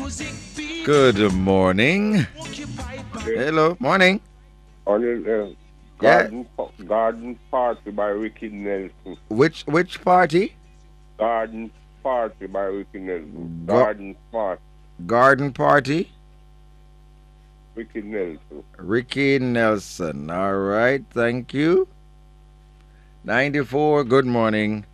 Good morning. Hello, morning. On the Yeah. Garden Party by Ricky Nelson. Which party? Garden Party by Ricky Nelson. Go- Garden Party, Garden party. Ricky Nelson. Ricky Nelson. All right. Thank you. 94. Good morning.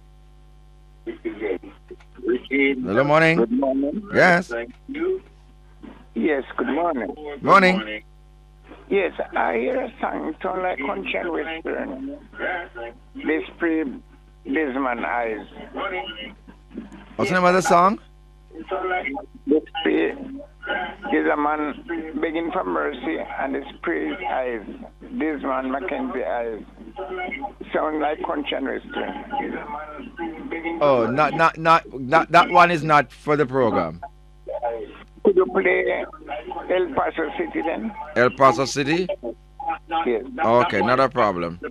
Hello, morning. Good morning. Yes. Yes, good morning. Morning. Yes, I hear a song sound like country and western. This pre Bisman eyes. What's the name of the song? This pre is a man begging for mercy and his praise eyes. This man Mackenzie eyes. Sound like country and western. Oh, not that one is not for the program. Could you play El Paso City then? El Paso City. Yes. Okay, not a problem.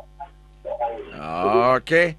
Okay.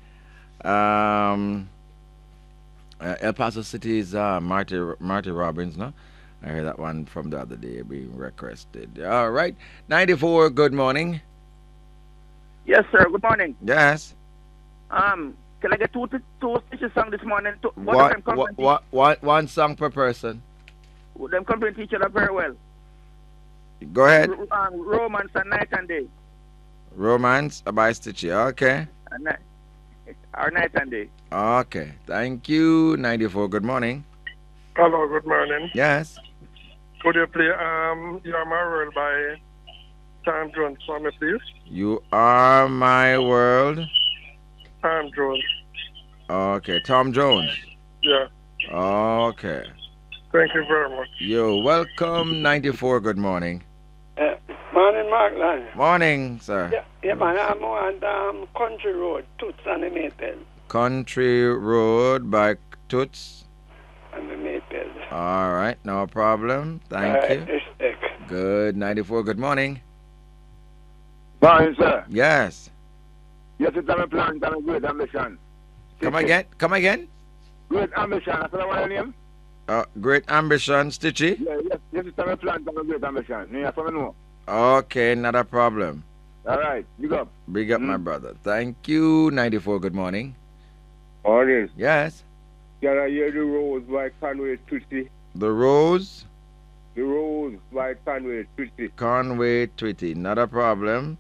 El Paso City is Marty Robbins, no? I heard that one from the other day being requested. All right. 94, good morning. Yes, sir. Good morning. Yes. Can I get two stitches song this morning? Both of them One song per person. them complement each other very well. Go ahead. Romance and Night and Day. Romance by Stitchy. Okay. Or Night and Day. Okay. Thank you. 94, good morning. Hello, good morning. Yes. Could you play You Are My World by Tom Jones for me, please? You Are My World. Tom Jones. Okay. Tom Jones. Yeah. Okay. Thank you very much. You're welcome. 94, good morning. Morning, Markland. Morning, sir. Yeah, man, I'm on Country Road, Toots and the Maple. Country Road by Toots. And the Maple. All right, no problem. Thank you. Respect. Good. 94, good morning. Morning, sir. Yes. Yes, it's a plan, it's a great ambition. Come again? Great ambition, that's what I want to name? Great ambition, Stitchy. Yes, it's a plan, it's a great ambition. Yeah, so I know. Okay, not a problem. All right, big up. Big up, my brother. Thank you. 94, good morning. Morning. Yes. Can I hear The Rose by Conway Twitty? The Rose. The Rose by Conway Twitty. Conway Twitty, not a problem.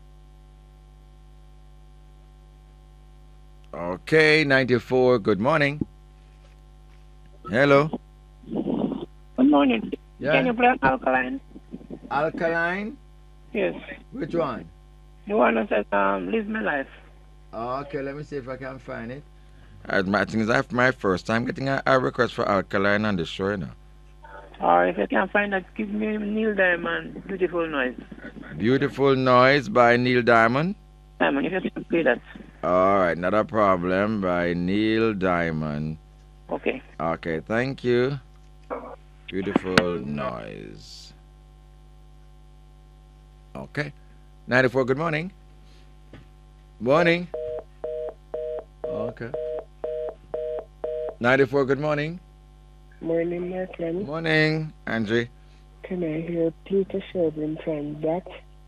Okay, 94, good morning. Hello. Good morning. Yeah. Can you play Alkaline? Alkaline? Yes. Which one? The one that says, Live My Life. Okay, let me see if I can find it. I think it's my first time getting a request for Alkaline on the show, you know. Or if you can find that, give me Neil Diamond, Beautiful Noise. Beautiful Noise by Neil Diamond. Diamond, if you can play that. All right, not a problem, by Neil Diamond. Okay. Okay, thank you. Beautiful Noise. Okay. 94, good morning. Morning. Okay. 94, good morning. Morning, Markland. Morning, Andre. Can I hear Pluto Shervington that?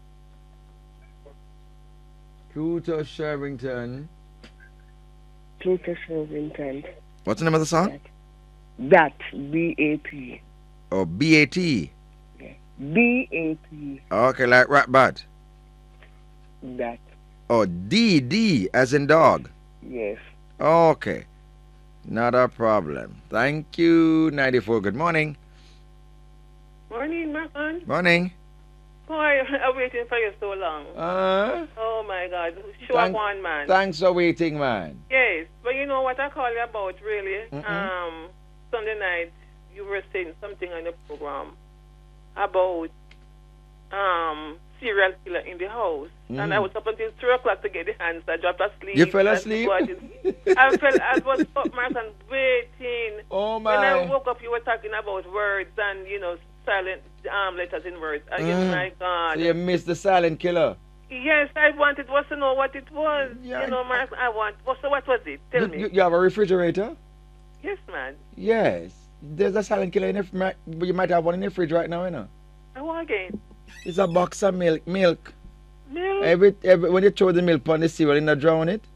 Pluto Shervington. Pluto Shervington. What's the name of the song? That. B-A-T. Oh, B-A-T. B-A-T. Okay, like Rat Bat. That. Oh, D as in dog. Yes. Okay. Not a problem. Thank you. 94. Good morning. Morning, Markland. Morning. Boy, I'm waiting for you so long. Oh my God. Show up one, man. Thanks for waiting, man. Yes, but you know what I call you about, really? Sunday night, you were saying something on the program about serial killer in the house. And I was up until 3 o'clock to get the answer. I dropped asleep. You fell asleep? I was up, Mark, and waiting. Oh, my. When I woke up, you were talking about words and, silent letters in words. My God. So you missed the silent killer? Yes, I wanted was to know what it was. Yeah. Mark, so what was it? Tell me. You have a refrigerator? Yes, man. Yes. There's a silent killer in the you might have one in the fridge right now, you know. I want again. It's a box of milk. Milk? Every when you throw the milk on the cereal, you not drown it.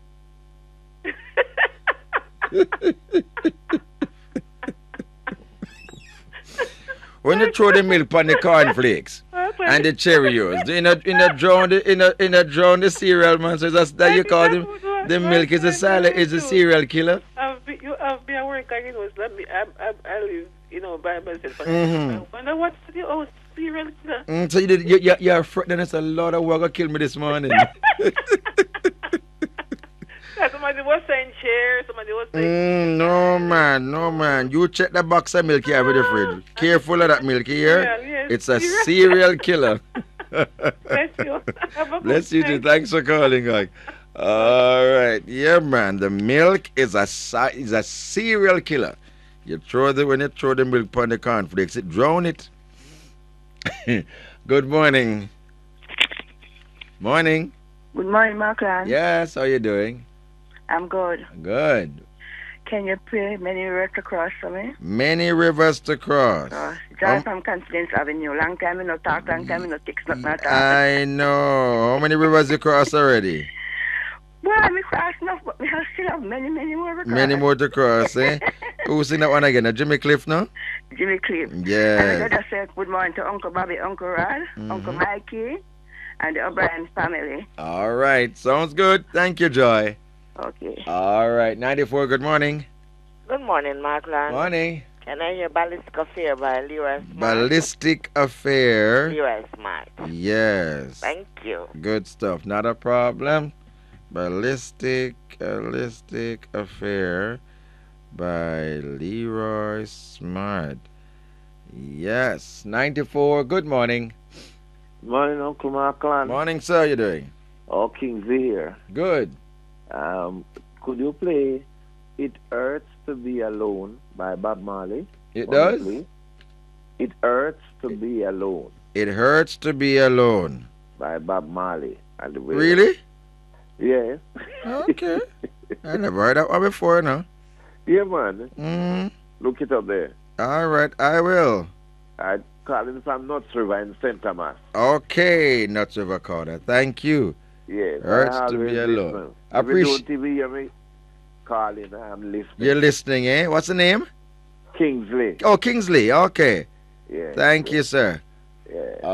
When you throw the milk on the cornflakes and the Cheerios, in a drown the cereal, man. So that's that you call the milk is a serial killer. You have me at work, and you know, I live, you know, by myself. Mm-hmm. I wonder what's the serial killer. So you're afraid that it's a lot of work to kill me this morning. Somebody was saying chair, somebody was saying... no man. You check the box of milk you have in the fridge. Careful of that milk here. Yes. It's a serial killer. Bless you. Bless you too. Thanks for calling, guy. All right. Yeah, man. The milk is a serial killer. When you throw the milk on the cornflakes, it drown it. Good morning. Morning. Good morning, Markland. Yes, how you doing? I'm good. Good. Can you pray many rivers to cross for me? Many rivers to cross. Drive from Confidence Avenue. Long time you no talk, long time you no text, not talk. I know. How many rivers you cross already? Well, I cross enough, but we still have many more to cross. Many more to cross, eh? Who sing that one again? Jimmy Cliff, no? Jimmy Cliff. Yeah. And I just say good morning to Uncle Bobby, Uncle Rod, Uncle Mikey, and the O'Brien family. All right. Sounds good. Thank you, Joy. Okay. All right. 94, good morning. Good morning, Markland. Morning. Can I hear Ballistic Affair by Leroy Smart? Ballistic Affair. Leroy Smart. Yes. Thank you. Good stuff. Not a problem. Ballistic Affair by Leroy Smart. Yes. 94, good morning. Morning, Uncle Markland. Morning, sir. How you doing? Oh, Kingsley here. Good. Could you play It Hurts to Be Alone by Bob Marley? It does? Please? It Hurts to Be Alone. It Hurts to Be Alone. By Bob Marley. And the Really? Yes. Okay. I never heard that one before, no? Yeah, man. Look it up there. All right, I will. I'm calling from Nuts River in St. Thomas. Okay, Nuts River Corner. Thank you. Yes. Hurts to be alone. Appreciate TV, you calling, I'm listening. You're listening, eh? What's the name? Kingsley. Oh, Kingsley. Okay. Yeah. Thank you, sir. Yeah.